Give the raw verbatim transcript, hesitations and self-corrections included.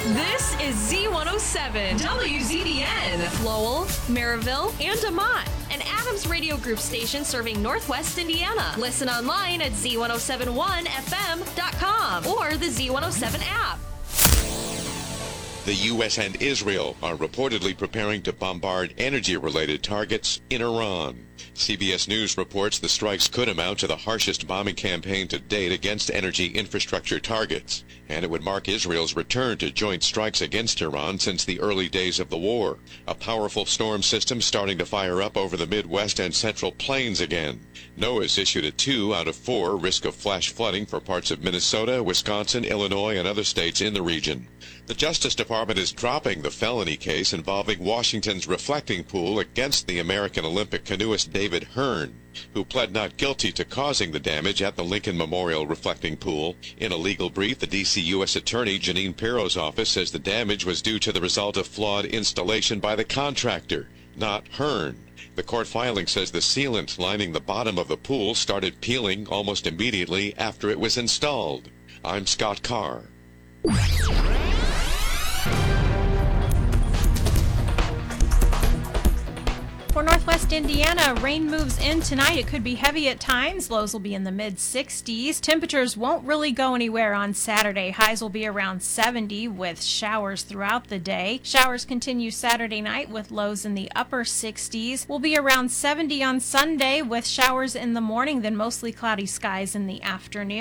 This is Z one oh seven, W Z D N, Lowell, Maryville, and Demont, an Adams Radio Group station serving Northwest Indiana. Listen online at Z one oh seven one F M dot com or the Z one oh seven app. The U S and Israel are reportedly preparing to bombard energy-related targets in Iran. C B S News reports the strikes could amount to the harshest bombing campaign to date against energy infrastructure targets, and it would mark Israel's return to joint strikes against Iran since the early days of the war. A powerful storm system starting to fire up over the Midwest and Central Plains again. NOAA's issued a two out of four risk of flash flooding for parts of Minnesota, Wisconsin, Illinois, and other states in the region. The Justice Department is dropping the felony case involving Washington's reflecting pool against the American Olympic canoeist David Hearn, who pled not guilty to causing the damage at the Lincoln Memorial reflecting pool. In a legal brief, the D C U S Attorney Janine Pirro's office says the damage was due to the result of flawed installation by the contractor, not Hearn. The court filing says the sealant lining the bottom of the pool started peeling almost immediately after it was installed. I'm Scott Carr. For Northwest Indiana, rain moves in tonight. It could be heavy at times. Lows will be in the mid sixties. Temperatures won't really go anywhere on Saturday. Highs will be around seventy with showers throughout the day. Showers continue Saturday night with lows in the upper sixties. We'll be around seventy on Sunday with showers in the morning, then mostly cloudy skies in the afternoon.